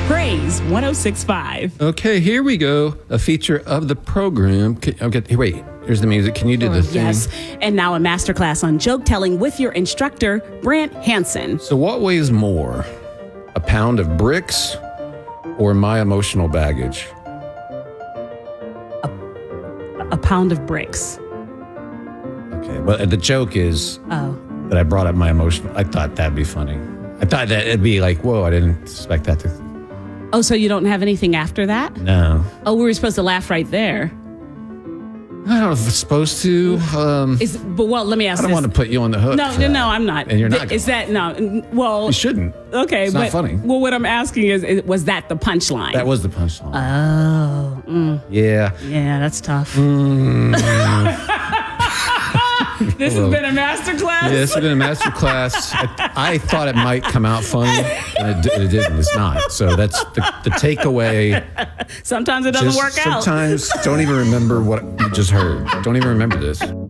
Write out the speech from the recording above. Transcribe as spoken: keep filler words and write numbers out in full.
Praise one oh six point five. Okay, here we go. A feature of the program. Can- Okay, wait, here's the music. Can you do the thing? Yes. And now a masterclass on joke telling with your instructor, Brant Hansen. So what weighs more? A pound of bricks or my emotional baggage? A pound of bricks. Okay, but the joke is Oh. that I brought up my emotional. I thought that'd be funny. I thought that it'd be like, whoa, I didn't expect that to. Oh, so you don't have anything after that? No. Oh, we were supposed to laugh right there. I don't know if it's supposed to. Um, Is but well, let me ask I don't this. want to put you on the hook. No, for no, that. no, I'm not. And you're not Is gonna. that no? n- Well, You shouldn't. okay, It's but not funny. well, what I'm asking is, is was that the punchline? That was the punchline. Oh, mm, yeah. yeah, that's tough. Mm. This has been a masterclass. Yeah, this has been a master class. I, I thought it might come out funny, and it, di- it didn't. It's not. So that's the, the takeaway. Sometimes it doesn't Just work out. Sometimes don't even remember what you just heard. Don't even remember this.